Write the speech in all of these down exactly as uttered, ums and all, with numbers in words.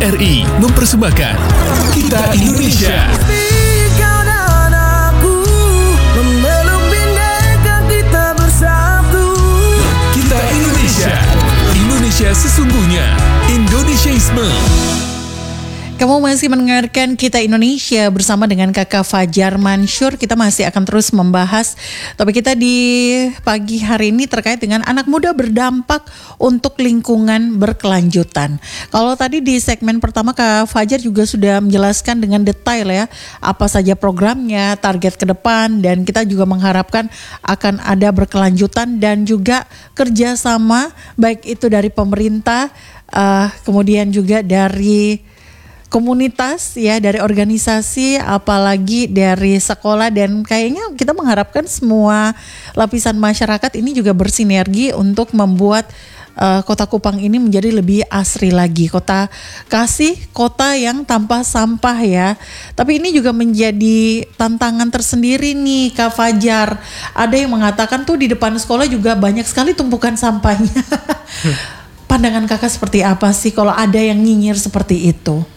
R I mempersembahkan Kita Indonesia. Kau dan aku memeluk bhinneka, kita bersatu. Kita Indonesia. Indonesia sesungguhnya. Indonesiaisme. Kamu masih mendengarkan Kita Indonesia bersama dengan Kakak Fajar Mansyur. Kita masih akan terus membahas topik kita di pagi hari ini terkait dengan anak muda berdampak untuk lingkungan berkelanjutan. Kalau tadi di segmen pertama Kak Fajar juga sudah menjelaskan dengan detail ya apa saja programnya, target ke depan, dan kita juga mengharapkan akan ada berkelanjutan dan juga kerjasama baik itu dari pemerintah, uh, kemudian juga dari komunitas ya, dari organisasi, apalagi dari sekolah, dan kayaknya kita mengharapkan semua lapisan masyarakat ini juga bersinergi untuk membuat uh, Kota Kupang ini menjadi lebih asri lagi, kota kasih, kota yang tanpa sampah ya. Tapi ini juga menjadi tantangan tersendiri nih Kak Fajar. Ada yang mengatakan tuh di depan sekolah juga banyak sekali tumpukan sampahnya. Pandangan kakak seperti apa sih kalau ada yang nyinyir seperti itu?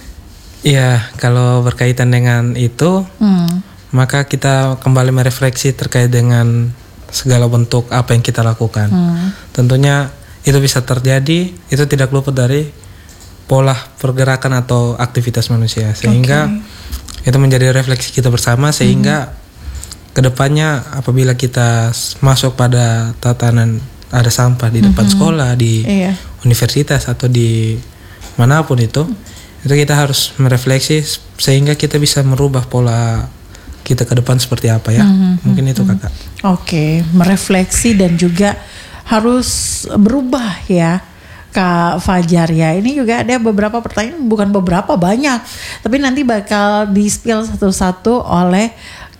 Iya, kalau berkaitan dengan itu, hmm. maka kita kembali merefleksi terkait dengan segala bentuk apa yang kita lakukan. Hmm. Tentunya itu bisa terjadi, itu tidak luput dari pola pergerakan atau aktivitas manusia. Sehingga okay. itu menjadi refleksi kita bersama, sehingga hmm. kedepannya apabila kita masuk pada tatanan ada sampah di depan hmm. sekolah, di iya. universitas atau di manapun itu, itu kita harus merefleksi sehingga kita bisa merubah pola kita ke depan seperti apa ya. Mm-hmm. Mungkin itu kakak. Oke, okay. merefleksi dan juga harus berubah ya Kak Fajar ya. Ini juga ada beberapa pertanyaan, bukan beberapa, banyak. Tapi nanti bakal di-spill satu-satu oleh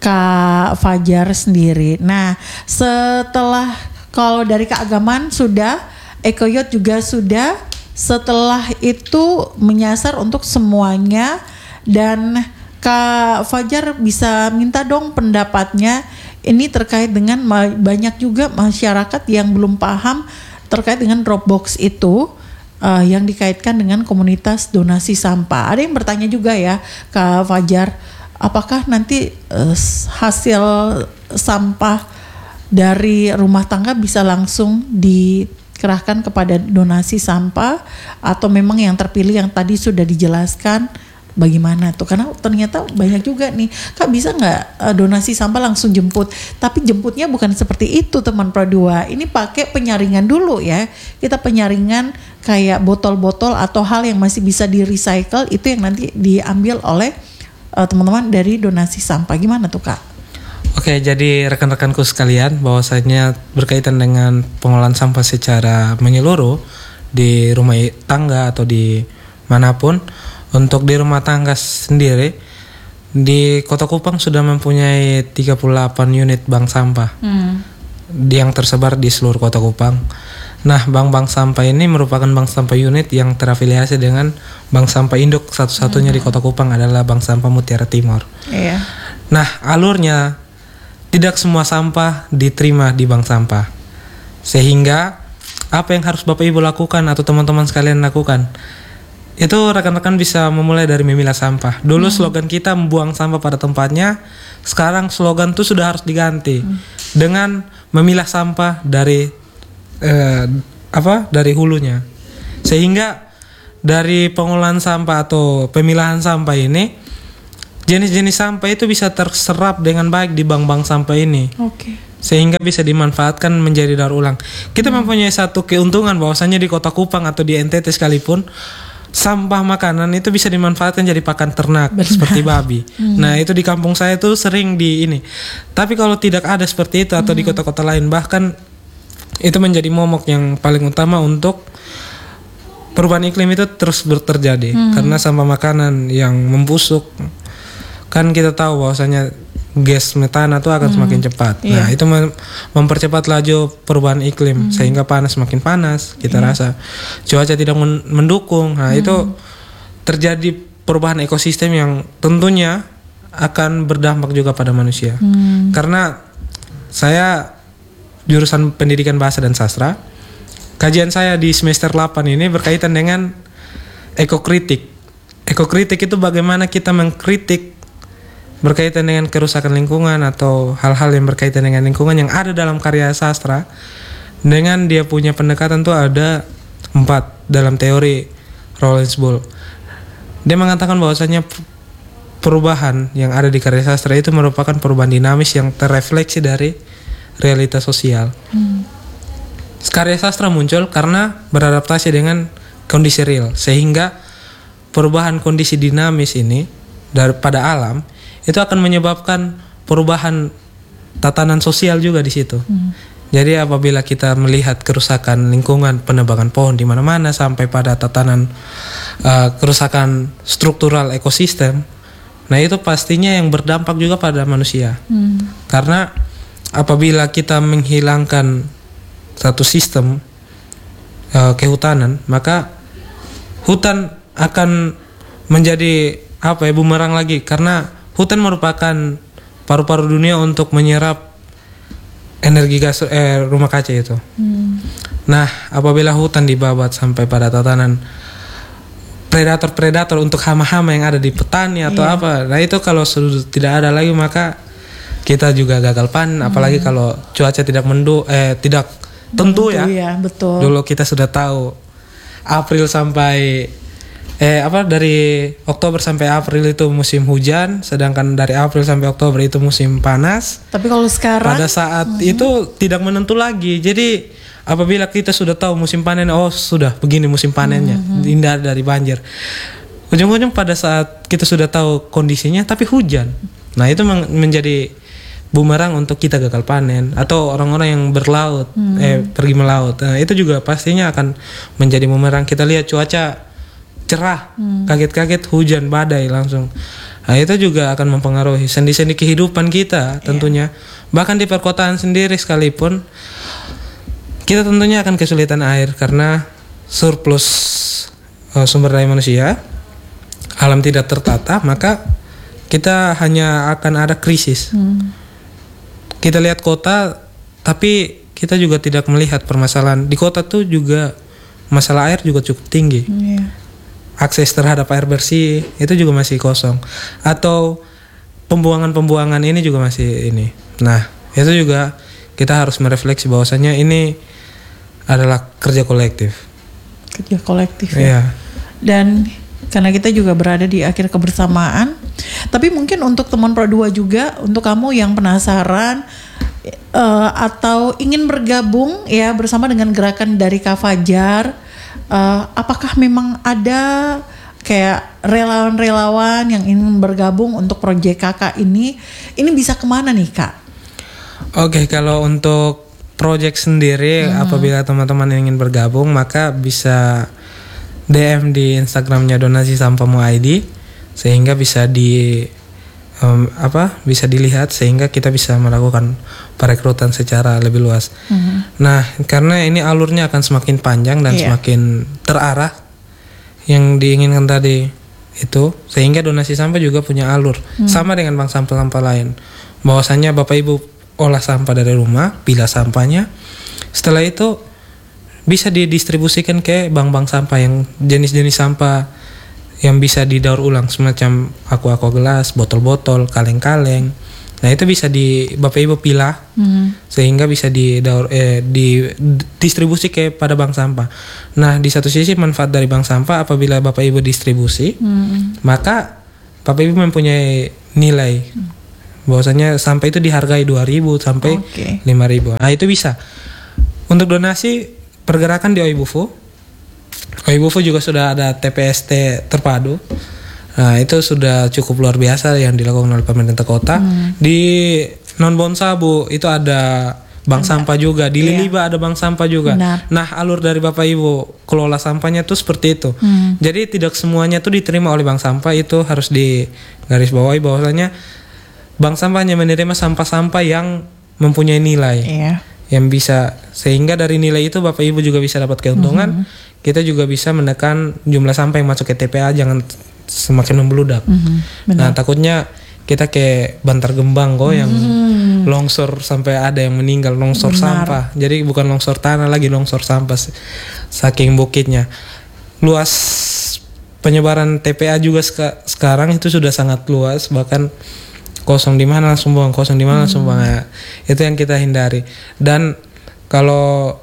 Kak Fajar sendiri. Nah, setelah kalau dari keagamaan sudah, Ekoyot juga sudah. Setelah itu menyasar untuk semuanya, dan Kak Fajar bisa minta dong pendapatnya ini terkait dengan banyak juga masyarakat yang belum paham terkait dengan Dropbox itu uh, yang dikaitkan dengan komunitas donasi sampah. Ada yang bertanya juga ya Kak Fajar, apakah nanti uh, hasil sampah dari rumah tangga bisa langsung di kerahkan kepada donasi sampah, atau memang yang terpilih yang tadi sudah dijelaskan bagaimana tuh? Karena ternyata banyak juga nih, Kak bisa nggak uh, donasi sampah langsung jemput? Tapi jemputnya bukan seperti itu teman Pro dua. Ini pakai penyaringan dulu ya. Kita penyaringan kayak botol-botol atau hal yang masih bisa di recycle, itu yang nanti diambil oleh uh, teman-teman dari donasi sampah. Gimana tuh Kak? Oke, jadi rekan-rekanku sekalian, bahwasanya berkaitan dengan pengolahan sampah secara menyeluruh di rumah tangga atau di manapun, untuk di rumah tangga sendiri di Kota Kupang sudah mempunyai tiga puluh delapan unit bank sampah hmm. yang tersebar di seluruh Kota Kupang. Nah, bank-bank sampah ini merupakan bank sampah unit yang terafiliasi dengan bank sampah induk satu-satunya hmm. di Kota Kupang adalah Bank Sampah Mutiara Timur. Iya. Nah, alurnya tidak semua sampah diterima di bank sampah. Sehingga apa yang harus Bapak Ibu lakukan atau teman-teman sekalian lakukan? Itu rekan-rekan bisa memulai dari memilah sampah. Dulu hmm. slogan kita membuang sampah pada tempatnya. Sekarang slogan itu sudah harus diganti hmm. dengan memilah sampah dari eh, apa? Dari hulunya. Sehingga dari pengolahan sampah atau pemilahan sampah ini, jenis-jenis sampah itu bisa terserap dengan baik di bank-bank sampah ini. Oke. Okay. Sehingga bisa dimanfaatkan menjadi daur ulang. Kita hmm. mempunyai satu keuntungan bahwasanya di Kota Kupang atau di N T T sekalipun, sampah makanan itu bisa dimanfaatkan jadi pakan ternak. Benar. Seperti babi. Hmm. Nah, itu di kampung saya itu sering di ini. Tapi kalau tidak ada seperti itu atau hmm. di kota-kota lain, bahkan itu menjadi momok yang paling utama untuk perubahan iklim itu terus terjadi. Hmm. Karena sampah makanan yang membusuk, kan kita tahu bahwasanya gas metana itu akan hmm. semakin cepat. Yeah. Nah, itu mem- mempercepat laju perubahan iklim hmm. sehingga panas semakin panas. Kita yeah. rasa cuaca tidak men- mendukung. Nah, hmm. itu terjadi perubahan ekosistem yang tentunya akan berdampak juga pada manusia. Hmm. Karena saya jurusan Pendidikan Bahasa dan Sastra. Kajian saya di semester delapan ini berkaitan dengan ekokritik. Ekokritik itu bagaimana kita mengkritik berkaitan dengan kerusakan lingkungan atau hal-hal yang berkaitan dengan lingkungan yang ada dalam karya sastra. Dengan dia punya pendekatan tuh ada empat dalam teori Rollins Bull. Dia mengatakan bahwasanya perubahan yang ada di karya sastra itu merupakan perubahan dinamis yang terrefleksi dari realitas sosial. Hmm. Karya sastra muncul karena beradaptasi dengan kondisi real, sehingga perubahan kondisi dinamis ini daripada alam itu akan menyebabkan perubahan tatanan sosial juga di situ. Hmm. Jadi apabila kita melihat kerusakan lingkungan, penebangan pohon di mana-mana sampai pada tatanan uh, kerusakan struktural ekosistem, nah itu pastinya yang berdampak juga pada manusia. Hmm. Karena apabila kita menghilangkan satu sistem uh, kehutanan, maka hutan akan menjadi apa ya, bumerang lagi, karena hutan merupakan paru-paru dunia untuk menyerap energi gas eh, rumah kaca itu. Hmm. Nah, apabila hutan dibabat sampai pada tatanan predator-predator untuk hama-hama yang ada di petani atau yeah. apa, nah itu kalau sudah tidak ada lagi maka kita juga gagal panen. Hmm. Apalagi kalau cuaca tidak mendu eh tidak tentu ya. ya betul. Dulu kita sudah tahu April sampai Eh apa dari Oktober sampai April itu musim hujan, sedangkan dari April sampai Oktober itu musim panas. Tapi kalau sekarang pada saat hmm. itu tidak menentu lagi. Jadi apabila kita sudah tahu musim panen, oh sudah begini musim panennya, hmm. hindar dari banjir. Ujung-ujung pada saat kita sudah tahu kondisinya tapi hujan. Nah, itu men- menjadi bumerang untuk kita gagal panen, atau orang-orang yang berlaut hmm. eh pergi melaut. Nah, itu juga pastinya akan menjadi bumerang. Kita lihat cuaca cerah, hmm. kaget-kaget hujan badai langsung. Nah, itu juga akan mempengaruhi sendi-sendi kehidupan kita tentunya. Yeah. Bahkan di perkotaan sendiri sekalipun kita tentunya akan kesulitan air karena surplus uh, sumber daya manusia, alam tidak tertata, maka kita hanya akan ada krisis. Hmm. Kita lihat kota, tapi kita juga tidak melihat permasalahan di kota tuh juga masalah air juga cukup tinggi. Yeah. Akses terhadap air bersih itu juga masih kosong, atau pembuangan-pembuangan ini juga masih ini. Nah, itu juga kita harus merefleksi bahwasanya ini adalah kerja kolektif. Kerja kolektif ya. Iya. Dan karena kita juga berada di akhir kebersamaan, tapi mungkin untuk teman Pro dua juga, untuk kamu yang penasaran uh, atau ingin bergabung ya bersama dengan gerakan dari Kak Fajar. Uh, apakah memang ada kayak relawan-relawan yang ingin bergabung untuk proyek kakak ini? Ini bisa kemana nih Kak? Oke, okay, kalau untuk proyek sendiri, hmm. apabila teman-teman ingin bergabung, maka bisa D M di Instagramnya Donasi Sampahmu I D, sehingga bisa di um, apa bisa dilihat, sehingga kita bisa melakukan perekrutan secara lebih luas. Mm-hmm. Nah, karena ini alurnya akan semakin panjang dan yeah. semakin terarah yang diinginkan tadi itu, sehingga donasi sampah juga punya alur mm. sama dengan bank sampah-sampah lain. Bahwasanya Bapak Ibu olah sampah dari rumah, pilah sampahnya, setelah itu bisa didistribusikan ke bank-bank sampah yang jenis-jenis sampah yang bisa didaur ulang, semacam aqua-aqua gelas, botol-botol, kaleng-kaleng. Nah, itu bisa di Bapak Ibu pilah hmm. sehingga bisa didaur eh di distribusi ke pada bank sampah. Nah, di satu sisi manfaat dari bank sampah, apabila Bapak Ibu distribusi, hmm. maka Bapak Ibu mempunyai nilai hmm. bahwasanya sampah itu dihargai dua ribu sampai okay. lima ribu. Nah, itu bisa. Untuk donasi pergerakan di Oibufu. Oibufu juga sudah ada T P S T terpadu. Nah, itu sudah cukup luar biasa yang dilakukan oleh pemerintah kota. Hmm. Di Non Bonsabu itu ada bank Benar. sampah juga. Di Liliba yeah. ada bank sampah juga. Benar. Nah, alur dari Bapak Ibu kelola sampahnya tuh seperti itu. Hmm. Jadi tidak semuanya tuh diterima oleh bank sampah, itu harus digarisbawahi bahwasanya bank sampah hanya menerima sampah-sampah yang mempunyai nilai. Yeah. Yang bisa, sehingga dari nilai itu Bapak Ibu juga bisa dapat keuntungan. Mm-hmm. Kita juga bisa menekan jumlah sampah yang masuk ke T P A jangan semakin membludak. Mm-hmm. Nah, takutnya kita kayak Bantar Gembang kok yang mm-hmm. longsor sampai ada yang meninggal, longsor Benar. sampah. Jadi bukan longsor tanah lagi, longsor sampah saking bukitnya. Luas penyebaran T P A juga seka- sekarang itu sudah sangat luas, bahkan kosong di mana langsung buang, kosong di mana langsung buang. Ya, itu yang kita hindari. Dan kalau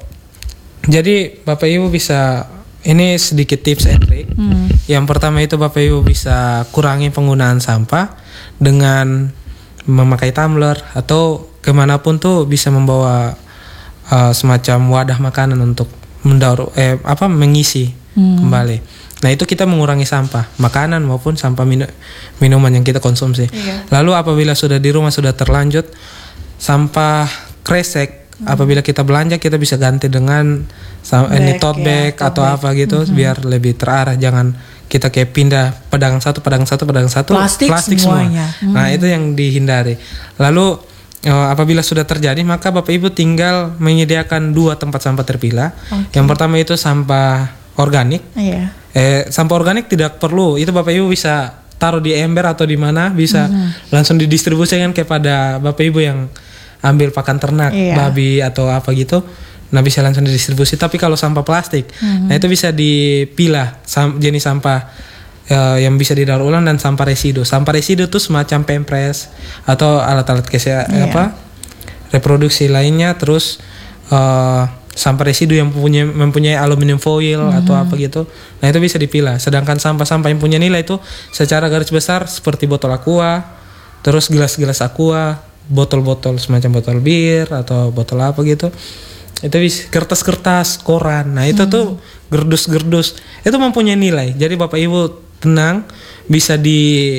jadi Bapak Ibu bisa, ini sedikit tips and trick. Hmm. Yang pertama itu Bapak Ibu bisa kurangi penggunaan sampah dengan memakai tumbler atau kemanapun tuh bisa membawa uh, semacam wadah makanan untuk mendaur eh apa mengisi hmm. kembali. Nah itu kita mengurangi sampah makanan maupun sampah minu- minuman yang kita konsumsi. Iya. Lalu apabila sudah di rumah sudah terlanjut sampah kresek, hmm. apabila kita belanja kita bisa ganti dengan sam- bag, ini tote bag ya, atau bag. Apa gitu hmm. biar lebih terarah. Jangan kita kayak pindah pedagang satu pedagang satu pedagang satu plastik, plastik semuanya. semua. Hmm. Nah itu yang dihindari. Lalu uh, apabila sudah terjadi maka Bapak Ibu tinggal menyediakan dua tempat sampah terpilah. Okay. Yang pertama itu sampah organik. Iya. Eh, sampah organik tidak perlu, itu Bapak Ibu bisa taruh di ember atau di mana, bisa mm-hmm. langsung didistribusikan kepada Bapak Ibu yang ambil pakan ternak, iya. babi atau apa gitu. Nah bisa langsung didistribusi. Tapi kalau sampah plastik, mm-hmm. nah itu bisa dipilah sam- jenis sampah uh, yang bisa didaur ulang dan sampah residu. Sampah residu itu semacam pempres atau alat-alat kesehatan iya. apa reproduksi lainnya. Terus uh, sampah residu yang mempunyai, mempunyai aluminium foil hmm. atau apa gitu, nah itu bisa dipilah. Sedangkan sampah-sampah yang punya nilai itu secara garis besar seperti botol aqua, terus gelas-gelas aqua, botol-botol semacam botol bir atau botol apa gitu, itu bisa kertas-kertas, koran. Nah itu hmm. tuh gerdus-gerdus itu mempunyai nilai. Jadi Bapak Ibu tenang, bisa di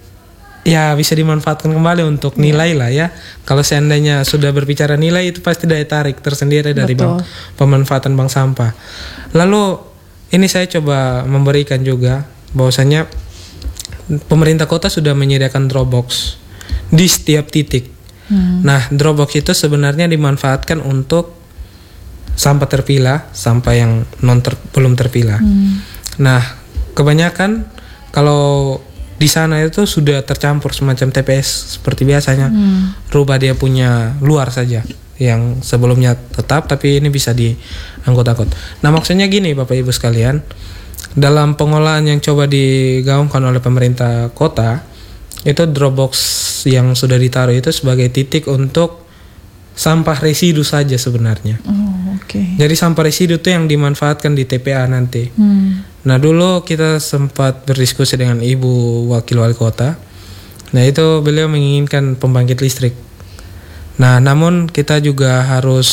ya bisa dimanfaatkan kembali untuk nilai lah ya. Kalau seandainya sudah berbicara nilai itu pasti daya tarik tersendiri dari bank, pemanfaatan bank sampah. Lalu ini saya coba memberikan juga bahwasanya pemerintah kota sudah menyediakan drop box di setiap titik. Hmm. Nah drop box itu sebenarnya dimanfaatkan untuk sampah terpilah, sampah yang non ter, belum terpilah. Hmm. Nah kebanyakan kalau di sana itu sudah tercampur semacam T P S seperti biasanya. Hmm. Rubah dia punya luar saja yang sebelumnya tetap, tapi ini bisa diangkut-angkut. Nah maksudnya gini Bapak Ibu sekalian, dalam pengolahan yang coba digaungkan oleh pemerintah kota, itu drop box yang sudah ditaruh itu sebagai titik untuk sampah residu saja sebenarnya. Oh, okay. Jadi sampah residu itu yang dimanfaatkan di T P A nanti. Hmm. Nah dulu kita sempat berdiskusi dengan Ibu Wakil Wali Kota. Nah itu beliau menginginkan pembangkit listrik. Nah namun kita juga harus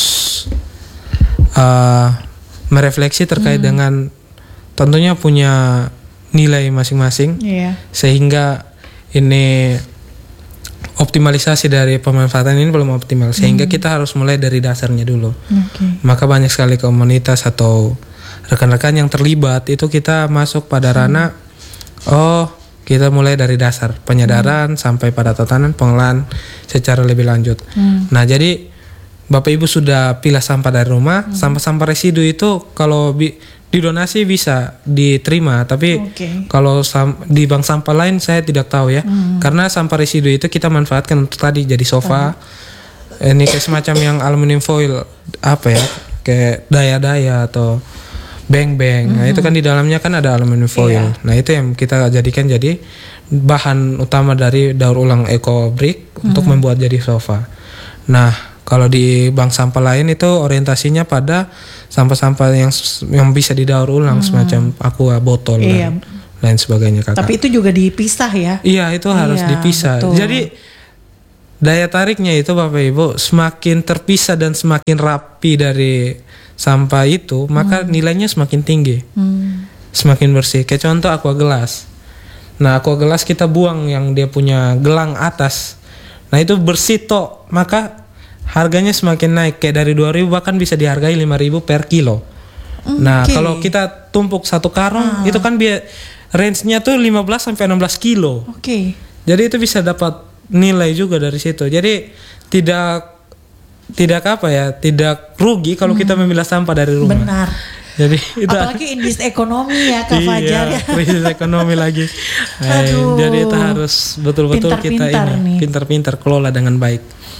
uh, merefleksi terkait hmm. dengan tentunya punya nilai masing-masing. Yeah. Sehingga ini optimalisasi dari pemanfaatan ini belum optimal. Sehingga hmm. kita harus mulai dari dasarnya dulu. Okay. Maka banyak sekali komunitas atau rekan-rekan yang terlibat itu kita masuk pada ranah hmm. oh kita mulai dari dasar penyadaran hmm. sampai pada tatanan pengolahan secara lebih lanjut. Hmm. Nah jadi Bapak Ibu sudah pilah sampah dari rumah, hmm. sampah-sampah residu itu kalau bi- didonasi bisa diterima, tapi okay. kalau sam- di bank sampah lain saya tidak tahu ya, hmm. karena sampah residu itu kita manfaatkan untuk tadi jadi sofa, hmm. ini kayak semacam yang aluminium foil apa ya, kayak daya-daya atau beng-beng. Mm-hmm. Nah itu kan di dalamnya kan ada aluminium foil. Yeah. Nah itu yang kita jadikan jadi bahan utama dari daur ulang eco brick mm-hmm. untuk membuat jadi sofa. Nah kalau di bank sampah lain itu orientasinya pada sampah-sampah yang yang bisa didaur ulang mm-hmm. semacam aqua, botol yeah. dan lain sebagainya. Kakak. Tapi itu juga dipisah ya? Iya itu harus yeah, dipisah. Betul. Jadi daya tariknya itu Bapak Ibu semakin terpisah dan semakin rapi dari sampah itu, maka hmm. nilainya semakin tinggi, hmm. semakin bersih. Kayak contoh aqua gelas. Nah aqua gelas kita buang yang dia punya gelang atas. Nah itu bersih toh, maka harganya semakin naik. Kayak dari dua ribu bahkan bisa dihargai lima ribu per kilo. Okay. Nah kalau kita tumpuk satu karung, ah. itu kan biar range-nya tuh lima belas sampai enam belas kilo. Oke. Okay. Jadi itu bisa dapat nilai juga dari situ. Jadi tidak tidak apa ya, tidak rugi kalau hmm. kita memilah sampah dari rumah. Benar. Jadi itu apalagi indis ekonomi ya Kak Fajar ya. Krisis ekonomi lagi. Aduh, jadi itu harus betul-betul kita ini pintar-pintar kelola dengan baik.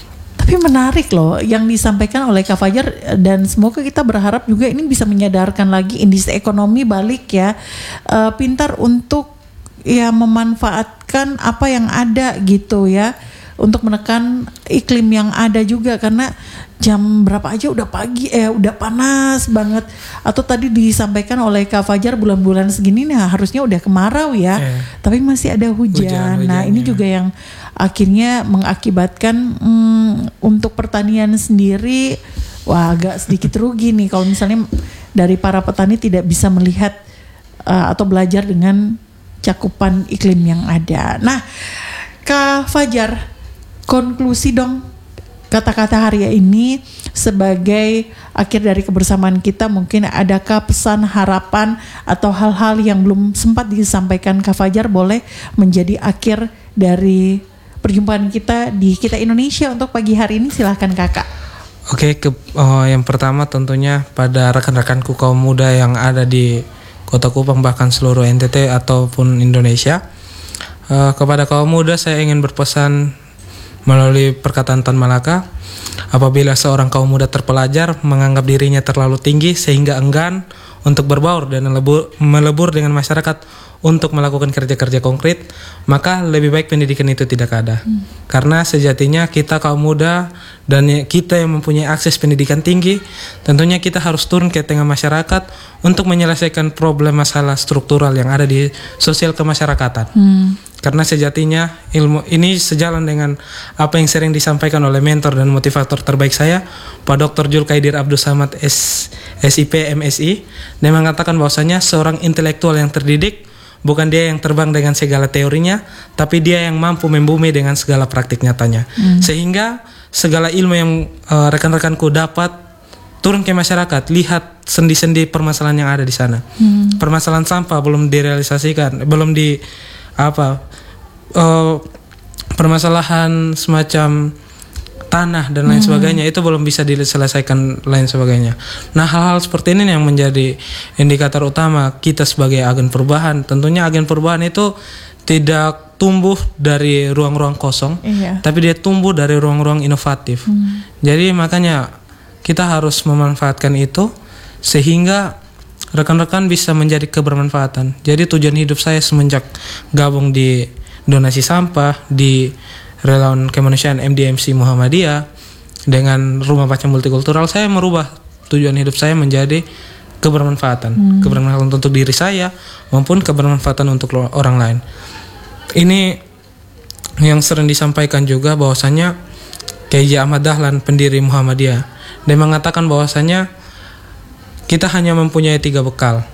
Tapi menarik loh yang disampaikan oleh Kak Fajar, dan semoga kita berharap juga ini bisa menyadarkan lagi industri ekonomi balik ya, uh, pintar untuk ya memanfaatkan apa yang ada gitu ya, untuk menekan iklim yang ada juga, karena jam berapa aja udah pagi eh udah panas banget. Atau tadi disampaikan oleh Kak Fajar bulan-bulan segini nah harusnya udah kemarau ya, yeah. tapi masih ada hujan. Hujan, nah hujan, ini ya. juga yang akhirnya mengakibatkan hmm, untuk pertanian sendiri wah agak sedikit rugi nih kalau misalnya dari para petani tidak bisa melihat uh, atau belajar dengan cakupan iklim yang ada. Nah, Kak Fajar, konklusi dong kata-kata hari ini sebagai akhir dari kebersamaan kita. Mungkin adakah pesan, harapan atau hal-hal yang belum sempat disampaikan Kak Fajar boleh menjadi akhir dari perjumpaan kita di Kita Indonesia untuk pagi hari ini? Silahkan Kakak. Oke, ke, oh, yang pertama tentunya pada rekan-rekanku kaum muda yang ada di Kota Kupang bahkan seluruh N T T ataupun Indonesia. Uh, kepada kaum muda saya ingin berpesan melalui perkataan Tan Malaka, apabila seorang kaum muda terpelajar menganggap dirinya terlalu tinggi sehingga enggan untuk berbaur dan melebur, melebur dengan masyarakat untuk melakukan kerja-kerja konkret, maka lebih baik pendidikan itu tidak ada. Hmm. Karena sejatinya kita kaum muda dan kita yang mempunyai akses pendidikan tinggi, tentunya kita harus turun ke tengah masyarakat untuk menyelesaikan problem masalah struktural yang ada di sosial kemasyarakatan. Hmm. Karena sejatinya ilmu ini sejalan dengan apa yang sering disampaikan oleh mentor dan motivator terbaik saya, Pak Doktor Julkaidir Abdul Samad S I P M Si. Dia mengatakan bahwasanya seorang intelektual yang terdidik bukan dia yang terbang dengan segala teorinya, tapi dia yang mampu membumi dengan segala praktik nyatanya. Hmm. Sehingga segala ilmu yang uh, rekan-rekanku dapat turun ke masyarakat, lihat sendi-sendi permasalahan yang ada di sana. Hmm. Permasalahan sampah belum direalisasikan, belum di apa uh, permasalahan semacam tanah dan lain hmm. sebagainya itu belum bisa diselesaikan lain sebagainya. Nah, hal-hal seperti ini yang menjadi indikator utama kita sebagai agen perubahan. Tentunya agen perubahan itu tidak tumbuh dari ruang-ruang kosong, iya. tapi dia tumbuh dari ruang-ruang inovatif. Hmm. Jadi makanya kita harus memanfaatkan itu sehingga rekan-rekan bisa menjadi kebermanfaatan. Jadi tujuan hidup saya semenjak gabung di donasi sampah di Relawan Kemanusiaan M D M C Muhammadiyah dengan Rumah Baca Multikultural, saya merubah tujuan hidup saya menjadi kebermanfaatan. Hmm. Kebermanfaatan untuk diri saya maupun kebermanfaatan untuk orang lain. Ini yang sering disampaikan juga bahwasanya Kiai Haji Ahmad Dahlan, pendiri Muhammadiyah, dia mengatakan bahwasanya kita hanya mempunyai tiga bekal.